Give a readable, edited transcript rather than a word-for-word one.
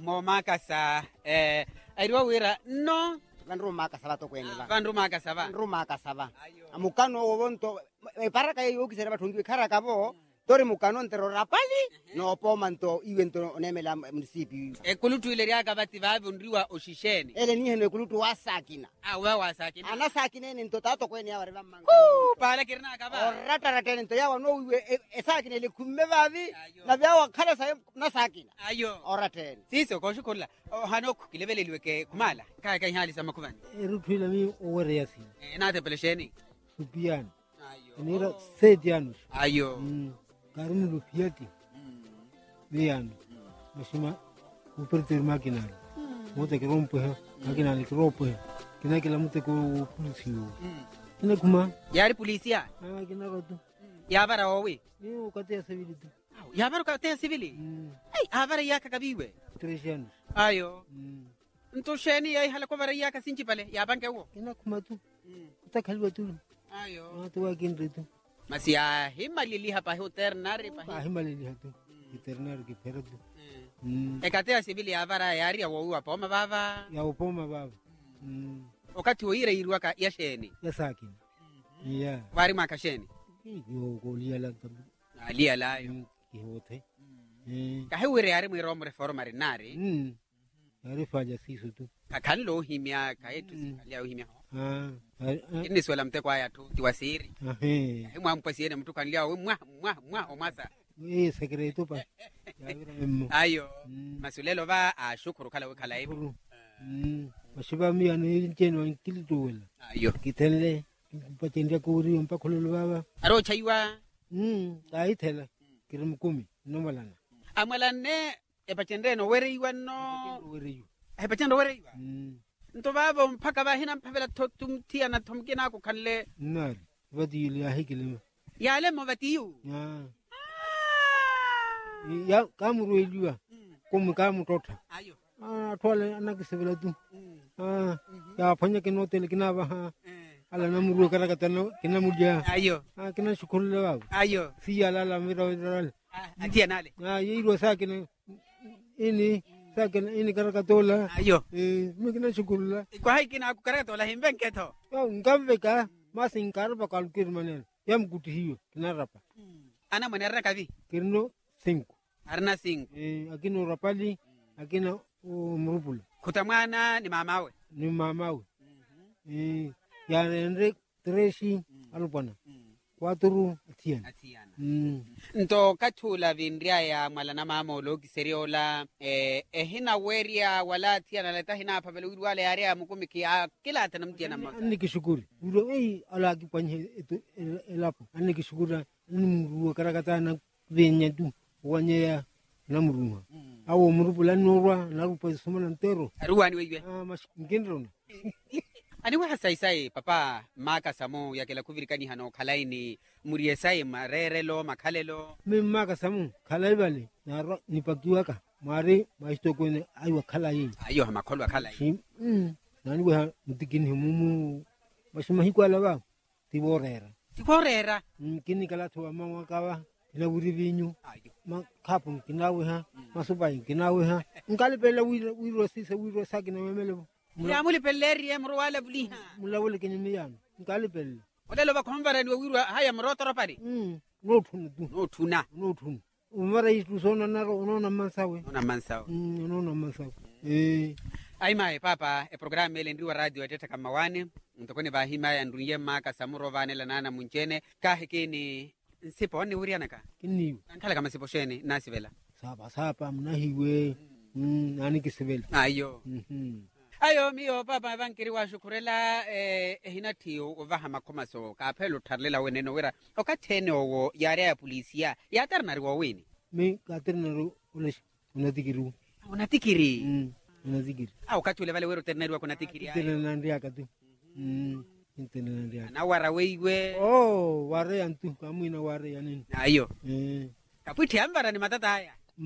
mo makasa airiwa wira no vanru makasa vato kwenela vanru makasa va vanru makasa va mukano wonto para kai ukisera bathungi khara kabo tori mukano ntero rapali no pomanto iwento onemela munisipi kulutu ile ria kabati vavi ndriwa oshisheni ele ni hene kulutu wasakina wa wasakina ana sakina ni ntotato kweni ya wareva manga pala kirna kaba orata ratene nto yawa no iwe esakina ile kumme vavi na vyawa khala sa na sakina ayo oratene siso ko shukula hanok kilebelelwe ke kumala kai hali sama kuvani eruthwila mi owere yasi nate pelesheni supiano ayo nira 7 anos ayo karunu lufiati viano mashima uperter makinal mote que rompe makinal que rompe kina kila mute ko pulisio kina kuma yari polisia kina rotu ya bara owi ni ukate civil tu ya bara ka te civili ai avara yaka kabiwe 3 anos ayo nto sheni ai hala ko bara yaka sinchi pale ya banke wo kina kuma tu utakalwa tu ayo tu wakin tu masia himalili hapa hoternari pa himalili hatu eternari ki ferdu ekatea civili avara yari ya wo pa ma baba ya upoma baba wakati oire irwaka ya sheni ya sakin ya wari makasheni yo golia la tabu alia layo kihote ka hewere yari mwiro reformari nari yari faja sisu tu kakanlo himia kaetu sikalia himia ini swala mtekwa ya tu tiwasiri mwa mpasiene mtu kanlia mwa omasa secreto pa ayo masulelo va ashukuru kala wakala ibu mashiba mi ani cheno kilitowela ayo kitele patendia kuri mpa khululu baba aro chaiwa ai thela kirim kumi nomalana amalane epachende no were iwa no were yu epachende were iwa nto babo mpaka ba hina mpavela tumtia na tomkina ko kanle nari vadi ile ahikile yale mo vatiyu ya kamuru eliwa komu kamu tota ayo twale anakisebela tu ya phanya ke notele kinaba ala namuru karakatano kinamudia ayo kina shukuru baba ayo si ala la mira atia nale yiro sakina ini karakatola ayo mikina shukuru la kwa haikina kukaratola himbenketo ngamveka masinkar bakal kirmanen yam guti hiyo kinarapa ana manera kavi kirno 5 arna 5 akino rapali akina mrupul kutamwana ni mamawe ya nre 3 alupana 4 atiana nto kathula vindria ya malana mama loki seriola hina weria wala atiana leta hina pavele wale area mkumiki kila tanamtia na mama nikishukuru uro ala kipanye elapo nikishukuru nimuru karakatana venya tu wanya namuruma awo murupula norwa narupa sumana ntero ruwani wewe mashingindro ani wa sai papa maka samu yakela kuvirikani hano khalaini murie sai marerelo makhalelo mimaka samu khalai bale naro nipakiwaka mari maisto kwene aiwa khalai ayo makholwa khalai nani wa mutikini mumu mashimahi kwala ba tiborera kini kala thwa mama kawa ila wuri vinyu makhapu kinawe masubai kinawe ngalipela wiro sisa wiro sakina memelo ya muli pelleri emro wala buliha mulawole kenyimiyana ngalipela odelo bakhomvara ni wiro haya mrotoro pari no thuna umara itu sona naro onona mansawe onona mansawe ai mai papa program ile ndiwa radio eteta kama wane mtokoni bahima ya ndunye maka samuro vanela nana munchene kahekini sipo ni uriana ka kiniwe nkala kama sipo sheni nasivela sapa mnahiwe nani kisivela ayo miyo papa bankiri wa shukurela hinatio ovaha makomaso ka phelo tharlela weneno wera okathene owo yare ya polisia ya tarnari wo wini me katernaru unatikiri unatikiri au katule vale wero ternari wa kunatikiri ternari akatu na wara weiwe ware antu kamu ina ware yanini ayo kaputi ambara ni matata haya